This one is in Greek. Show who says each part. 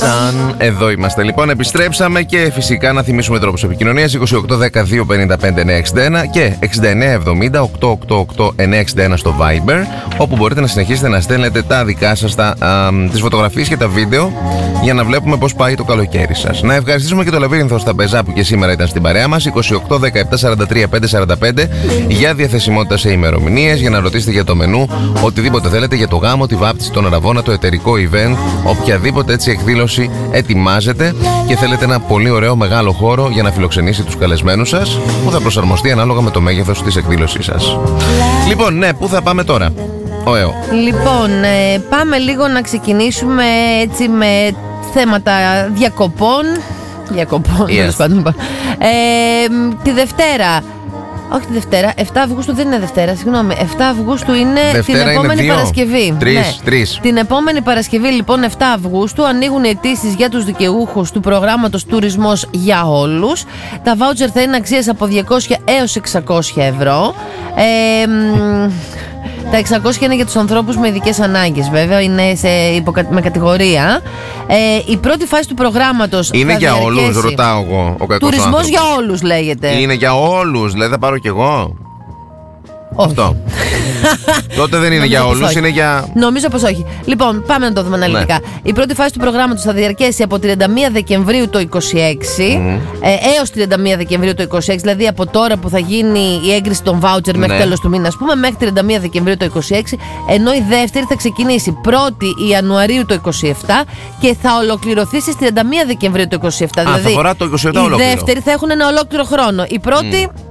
Speaker 1: Ταραραν. Εδώ είμαστε λοιπόν, επιστρέψαμε και φυσικά να θυμίσουμε τρόπους επικοινωνίας 2810-255-961 και 6970-888-961 στο Viber, όπου μπορείτε να συνεχίσετε να στέλνετε τα δικά σας, τις φωτογραφίες και τα βίντεο για να βλέπουμε πώς πάει το καλοκαίρι σας. Να ευχαριστήσουμε και το Λαβύρινθο στα Πεζά που και σήμερα ήταν στην παρέα μας, 2817-43-545 για διαθεσιμότητα σε ημερομηνίες, για να ρωτήσετε για το μενού, οτιδήποτε θέλετε για το γάμο, τη βάπτιση, τον Αραβώνα, το εταιρικό event, οποιαδήποτε έτσι εκδήλωση ετοιμάζετε και θέλετε ένα πολύ ωραίο μεγάλο χώρο για να φιλοξενήσει τους καλεσμένους σας, που θα προσαρμοστεί ανάλογα με το μέγεθος της εκδήλωσής σας. Λοιπόν, ναι, πού θα πάμε τώρα?
Speaker 2: Λοιπόν, πάμε λίγο να ξεκινήσουμε έτσι με θέματα διακοπών. Τέλος πάντων. Τη Δευτέρα. Όχι τη Δευτέρα, 7 Αυγούστου δεν είναι Δευτέρα, συγγνώμη. 7 Αυγούστου είναι
Speaker 1: Δευτέρα,
Speaker 2: την επόμενη Παρασκευή.
Speaker 1: Τρεις.
Speaker 2: Την επόμενη Παρασκευή, λοιπόν, 7 Αυγούστου, ανοίγουν οι αιτήσεις για τους δικαιούχους του προγράμματος Τουρισμός για όλους. Τα βάουτσερ θα είναι αξίας από 200 έως 600 ευρώ. Τα 600 είναι για τους ανθρώπους με ειδικές ανάγκες, βέβαια, είναι με κατηγορία. Η πρώτη φάση του προγράμματος
Speaker 1: είναι για όλους, ρωτάω εγώ. Ο κακός
Speaker 2: Τουρισμός
Speaker 1: άνθρωπος.
Speaker 2: για όλους λέγεται.
Speaker 1: Είναι για όλους, δηλαδή θα πάρω κι εγώ.
Speaker 2: Όχι.
Speaker 1: Αυτό. Τότε δεν είναι για όλους, είναι για...
Speaker 2: Νομίζω πως όχι. Λοιπόν, πάμε να το δούμε αναλυτικά. Ναι. Η πρώτη φάση του προγράμματος θα διαρκέσει από 31 Δεκεμβρίου το 26 έως 31 Δεκεμβρίου το 26, δηλαδή από τώρα που θα γίνει η έγκριση των βάουτσερ μέχρι τέλος του μήνα, ας πούμε, μέχρι 31 Δεκεμβρίου το 26, ενώ η δεύτερη θα ξεκινήσει 1η Ιανουαρίου το 27 και θα ολοκληρωθεί στις 31 Δεκεμβρίου το 27. Δηλαδή,
Speaker 1: θα φορά το 27
Speaker 2: η δεύτερη θα έχουν ένα ολόκληρο χρόνο. Η πρώτη